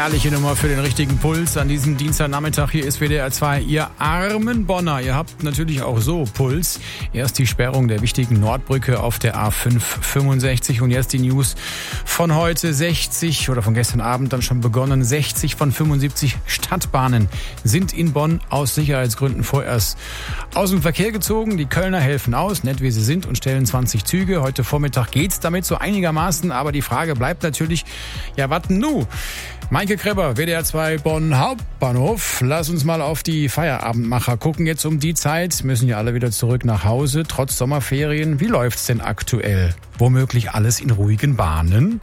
Herrliche Nummer für den richtigen Puls an diesem Dienstagnachmittag. Hier ist WDR 2, ihr armen Bonner. Ihr habt natürlich auch so Puls. Erst die Sperrung der wichtigen Nordbrücke auf der A5 65 und jetzt die News von heute. 60 oder von gestern Abend dann schon begonnen. 60 von 75 Stadtbahnen sind in Bonn aus Sicherheitsgründen vorerst aus dem Verkehr gezogen. Die Kölner helfen aus, nett wie sie sind, und stellen 20 Züge. Heute Vormittag geht's damit so einigermaßen, aber die Frage bleibt natürlich, ja, was nu? Maike Kreber, WDR 2 Bonn Hauptbahnhof. Lass uns mal auf die Feierabendmacher gucken. Jetzt um die Zeit müssen ja alle wieder zurück nach Hause, trotz Sommerferien. Wie läuft's denn aktuell? Womöglich alles in ruhigen Bahnen?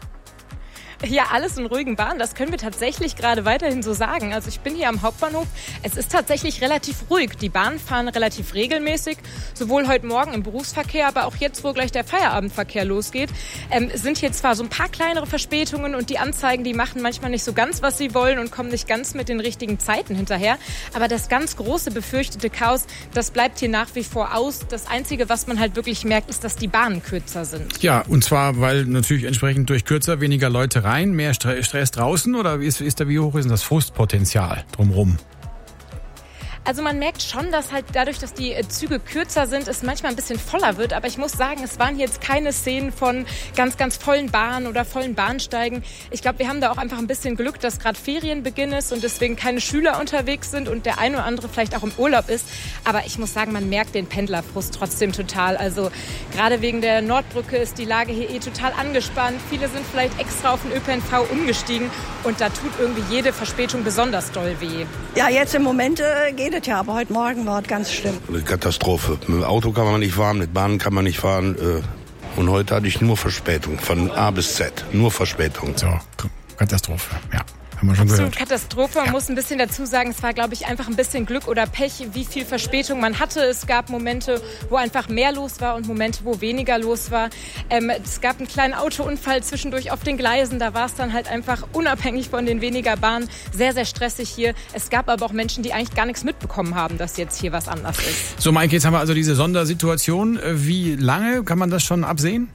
Ja, alles in ruhigen Bahnen, das können wir tatsächlich gerade weiterhin so sagen. Also ich bin hier am Hauptbahnhof, es ist tatsächlich relativ ruhig. Die Bahnen fahren relativ regelmäßig, sowohl heute Morgen im Berufsverkehr, aber auch jetzt, wo gleich der Feierabendverkehr losgeht, sind hier zwar so ein paar kleinere Verspätungen und die Anzeigen, die machen manchmal nicht so ganz, was sie wollen und kommen nicht ganz mit den richtigen Zeiten hinterher. Aber das ganz große befürchtete Chaos, das bleibt hier nach wie vor aus. Das Einzige, was man halt wirklich merkt, ist, dass die Bahnen kürzer sind. Ja, und zwar, weil natürlich entsprechend durch kürzer weniger Leute rein, mehr Stress draußen, oder wie hoch ist denn das Frustpotenzial drumherum? Also man merkt schon, dass halt dadurch, dass die Züge kürzer sind, es manchmal ein bisschen voller wird. Aber ich muss sagen, es waren jetzt keine Szenen von ganz, ganz vollen Bahnen oder vollen Bahnsteigen. Ich glaube, wir haben da auch einfach ein bisschen Glück, dass gerade Ferienbeginn ist und deswegen keine Schüler unterwegs sind und der eine oder andere vielleicht auch im Urlaub ist. Aber ich muss sagen, man merkt den Pendlerfrust trotzdem total. Also gerade wegen der Nordbrücke ist die Lage hier total angespannt. Viele sind vielleicht extra auf den ÖPNV umgestiegen und da tut irgendwie jede Verspätung besonders doll weh. Ja, jetzt im Moment geht es ja, aber heute Morgen war es ganz schlimm. Eine Katastrophe. Mit dem Auto kann man nicht fahren, mit Bahnen kann man nicht fahren. Und heute hatte ich nur Verspätung, von A bis Z. Nur Verspätung. So, Katastrophe, ja. Haben wir schon Absolut gehört. Katastrophe. Man muss ein bisschen dazu sagen, es war, glaube ich, einfach ein bisschen Glück oder Pech, wie viel Verspätung man hatte. Es gab Momente, wo einfach mehr los war und Momente, wo weniger los war. Es gab einen kleinen Autounfall zwischendurch auf den Gleisen. Da war es dann halt einfach unabhängig von den weniger Bahnen sehr, sehr stressig hier. Es gab aber auch Menschen, die eigentlich gar nichts mitbekommen haben, dass jetzt hier was anders ist. So, Maike, jetzt haben wir also diese Sondersituation. Wie lange kann man das schon absehen?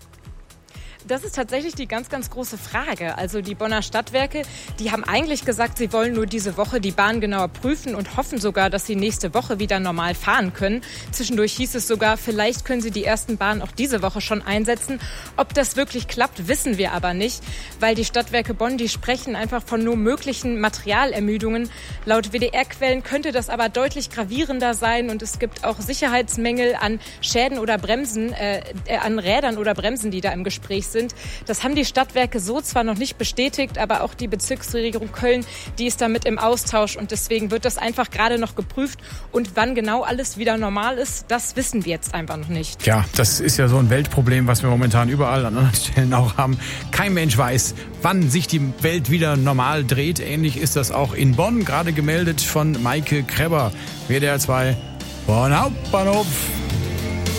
Das ist tatsächlich die ganz, ganz große Frage. Also die Bonner Stadtwerke, die haben eigentlich gesagt, sie wollen nur diese Woche die Bahn genauer prüfen und hoffen sogar, dass sie nächste Woche wieder normal fahren können. Zwischendurch hieß es sogar, vielleicht können sie die ersten Bahnen auch diese Woche schon einsetzen. Ob das wirklich klappt, wissen wir aber nicht, weil die Stadtwerke Bonn, die sprechen einfach von nur möglichen Materialermüdungen. Laut WDR-Quellen könnte das aber deutlich gravierender sein und es gibt auch Sicherheitsmängel an Schäden oder Bremsen, an Rädern oder Bremsen, die da im Gespräch sind. Das haben die Stadtwerke so zwar noch nicht bestätigt, aber auch die Bezirksregierung Köln, die ist damit im Austausch und deswegen wird das einfach gerade noch geprüft und wann genau alles wieder normal ist, das wissen wir jetzt einfach noch nicht. Ja, das ist ja so ein Weltproblem, was wir momentan überall an anderen Stellen auch haben. Kein Mensch weiß, wann sich die Welt wieder normal dreht. Ähnlich ist das auch in Bonn, gerade gemeldet von Maike Kreber, WDR 2 Bonn Hauptbahnhof.